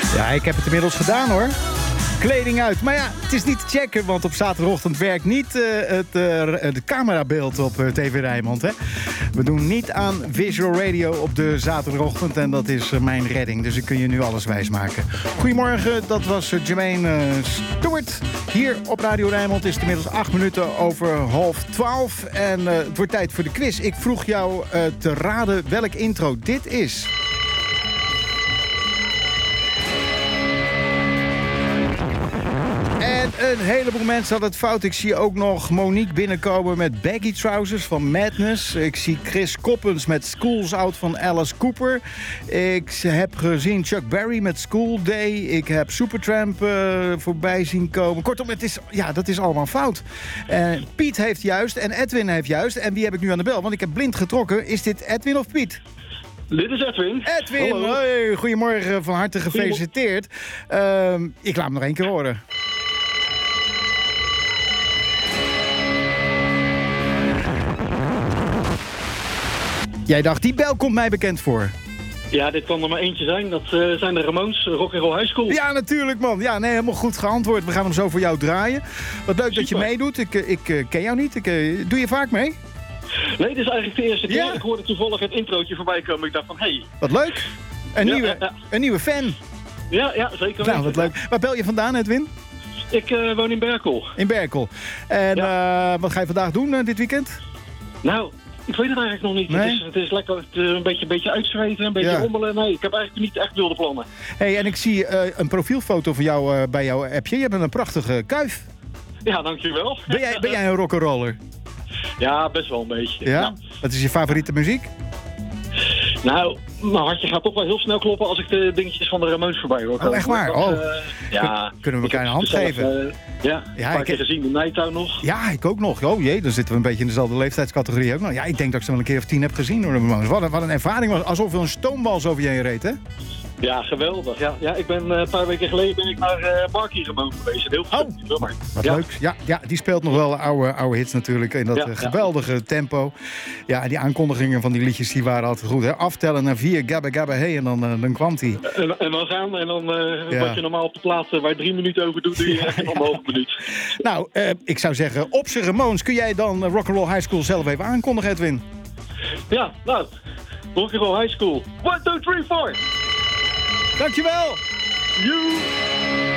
Ja, ik heb het inmiddels gedaan hoor. Kleding uit. Maar ja, het is niet te checken, want op zaterdagochtend werkt niet het camerabeeld op TV Rijnmond. Hè? We doen niet aan visual radio op de zaterdagochtend en dat is mijn redding. Dus ik kun je nu alles wijsmaken. Goedemorgen, dat was Jermaine Stewart. Hier op Radio Rijnmond is het inmiddels 8 minuten over 11:30. En het wordt tijd voor de quiz. Ik vroeg jou te raden welk intro dit is. En een heleboel mensen hadden het fout. Ik zie ook nog Monique binnenkomen met baggy trousers van Madness. Ik zie Chris Koppens met School's Out van Alice Cooper. Ik heb gezien Chuck Berry met School Day. Ik heb Supertramp voorbij zien komen. Kortom, dat is allemaal fout. Piet heeft juist en Edwin heeft juist. En wie heb ik nu aan de bel? Want ik heb blind getrokken. Is dit Edwin of Piet? Dit is Edwin. Edwin, hoi, goedemorgen, van harte gefeliciteerd. Ik laat hem nog 1 keer horen. Jij dacht, die bel komt mij bekend voor. Ja, dit kan er maar eentje zijn. Dat zijn de Ramones, Rock and Roll High School. Ja, natuurlijk man. Ja, nee, helemaal goed geantwoord. We gaan hem zo voor jou draaien. Wat leuk dat je meedoet. Ik ken jou niet. Doe je vaak mee? Nee, dit is eigenlijk de eerste keer. Ja? Ik hoorde toevallig het introotje voorbij komen. Ik dacht van, hey. Wat leuk. Een nieuwe fan. Ja, zeker. Nou, wat leuk. Waar bel je vandaan, Edwin? Ik woon in Berkel. In Berkel. En wat ga je vandaag doen dit weekend? Nou, ik weet het eigenlijk nog niet. Nee? Het is lekker een beetje uitzweten, een beetje rommelen. Nee, ik heb eigenlijk niet echt wilde plannen. Hey, en ik zie een profielfoto van jou bij jouw appje. Je hebt een prachtige kuif. Ja, dankjewel. Ben jij een rock'n'roller? Ja, best wel een beetje. Ja? Nou. Wat is je favoriete muziek? Nou, mijn hartje gaat toch wel heel snel kloppen als ik de dingetjes van de Ramones voorbij hoor. Oh, echt waar? Ja. Kunnen we elkaar een hand geven? Ja, een paar keer gezien de Nighttown nog. Ja, ik ook nog. Oh jee, dan zitten we een beetje in dezelfde leeftijdscategorie ook nog. Ja, ik denk dat ik ze wel een keer of 10 heb gezien door de Ramones. Wat een ervaring was. Alsof er een stoomwals over je heen reed, hè? Ja, geweldig. Ja, ik ben een paar weken geleden naar Barkie Ramone geweest. Heel veel. Wat leuk. Ja, die speelt nog wel oude hits natuurlijk in dat geweldige tempo. Ja, en die aankondigingen van die liedjes die waren altijd goed. Hè? Aftellen naar 4, gabba gabba hey, en dan kwam die. En dan gaan en dan wat je normaal op de plaats waar 3 minuten over doet, doe je echt 1,5 minuut. Nou, ik zou zeggen, op z'n Ramones, kun jij dan Rock'n'Roll High School zelf even aankondigen, Edwin? Ja, nou, Rock'n'Roll High School. 1, 2, 3, 4. Dankjewel! You.